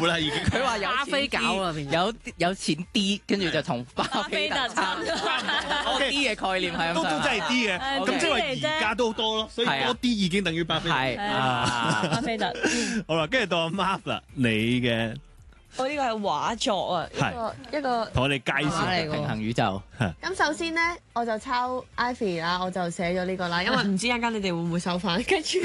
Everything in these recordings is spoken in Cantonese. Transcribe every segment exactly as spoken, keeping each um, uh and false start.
苦啦，已經。 佢話有巴菲錢餃啊啲，有有錢啲，跟住就同巴菲特差唔多。 O K， 啲嘅概念係咁上下都都真係啲嘅， 係咁即係話啲嚟啫而家都好多咯，所以係啊多啲已經等於巴菲特。 係係啊， 巴菲特。 好啦，跟住到阿 Mark 啦，你嘅我呢個係畫作啊，一個一個。 同我哋介紹畫嚟㗎平衡宇宙。 咁首先咧，我就抄 Ivy 啦，我就寫咗呢個啦，因為唔知一陣間你哋會唔會收翻，跟住。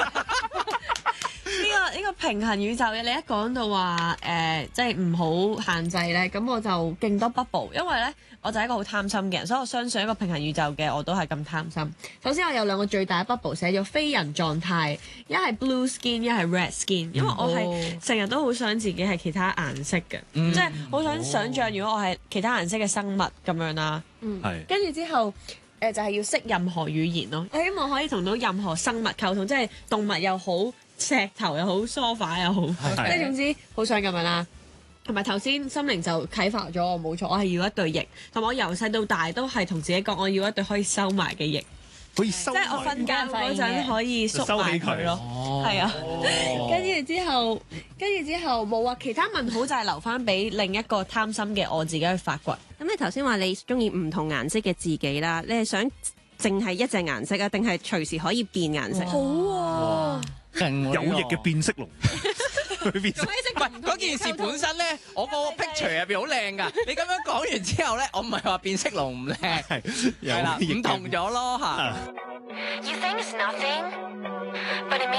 呢、個呢、個平衡宇宙嘅，你一講到話誒、呃，即係唔好限制咧，咁我就勁多 bubble，因為咧我就係一個好貪心嘅人，所以我相信一個平衡宇宙嘅我都係咁貪心。首先我有兩個最大嘅 bubble 寫咗非人狀態，一係 blue skin，一係 red skin，因為我係成日都好想自己係其他顏色嘅， 嗯即係好想想像如果我係其他顏色嘅生物咁樣啦。嗯， 係跟住之後。誒、呃、就係、是、要識任何語言咯，我希望可以同到任何生物溝通，即係動物又好，石頭又好，梳化又好，即係總之好想咁樣啦。同埋頭先心靈就啟發咗我，冇錯，我係要一對翼，同埋我由細到大都係同自己講，我要一對可以收埋嘅翼， 可以收埋， 即係我瞓覺嗰陣可以縮埋佢咯。係啊，跟住之後，跟住之後冇啊，其他問號就係留翻俾另一個貪心嘅我自己去發掘。 咁你頭先話你中意唔同顏色嘅自己啦，你係想淨係一隻顏色啊，定係隨時可以變顏色？ 好啊， 勁喎有翼嘅變色龍，佢變色。 唔係嗰件事本身咧，我個 picture 入邊好靚㗎。你咁樣講完之後咧，我唔係話變色龍唔靚， 係係啦，唔同咗咯嚇。 You think it's nothing, but it